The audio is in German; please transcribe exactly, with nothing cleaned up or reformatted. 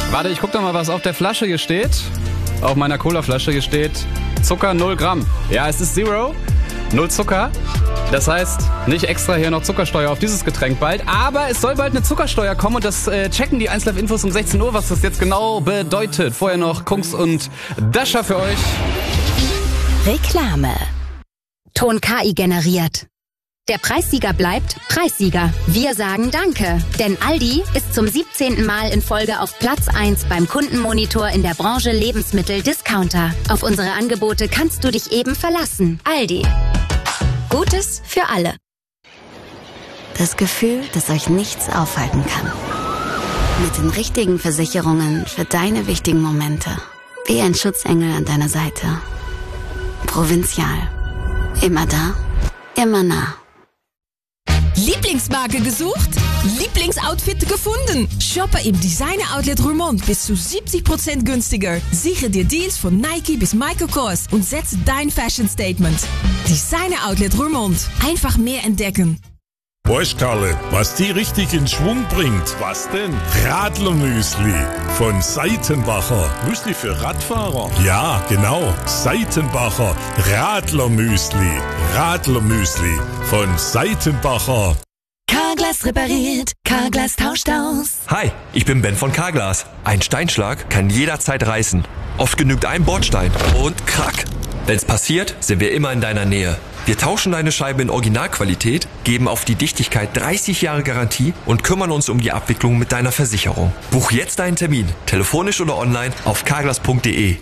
Warte, ich guck doch mal, was auf der Flasche hier steht. Auf meiner Colaflasche hier steht Zucker null Gramm. Ja, es ist Zero, null Zucker. Das heißt, nicht extra hier noch Zuckersteuer auf dieses Getränk bald. Aber es soll bald eine Zuckersteuer kommen und das äh, checken die eins Live Infos um sechzehn Uhr, was das jetzt genau bedeutet. Vorher noch Kungs und Dasher für euch. Reklame. Ton K I generiert. Der Preissieger bleibt Preissieger. Wir sagen Danke, denn Aldi ist zum siebzehnten Mal in Folge auf Platz eins beim Kundenmonitor in der Branche Lebensmittel-Discounter. Auf unsere Angebote kannst du dich eben verlassen. Aldi. Gutes für alle. Das Gefühl, dass euch nichts aufhalten kann. Mit den richtigen Versicherungen für deine wichtigen Momente. Wie ein Schutzengel an deiner Seite. Provinzial. Immer da, immer nah. Lieblingsmarke gesucht? Lieblingsoutfit gefunden? Shoppe im Designer Outlet Roermond bis zu siebzig Prozent günstiger. Sichere dir Deals von Nike bis Michael Kors und setze dein Fashion Statement. Designer Outlet Roermond. Einfach mehr entdecken. Bosch Karle, was die richtig in Schwung bringt. Was denn? Radlermüsli von Seitenbacher. Müsli für Radfahrer? Ja, genau. Seitenbacher Radlermüsli. Radlermüsli von Seitenbacher. Carglass repariert, Carglass tauscht aus. Hi, ich bin Ben von Carglass. Ein Steinschlag kann jederzeit reißen. Oft genügt ein Bordstein und krack. Wenn's passiert, sind wir immer in deiner Nähe. Wir tauschen deine Scheibe in Originalqualität, geben auf die Dichtigkeit dreißig Jahre Garantie und kümmern uns um die Abwicklung mit deiner Versicherung. Buch jetzt deinen Termin, telefonisch oder online auf carglass punkt de.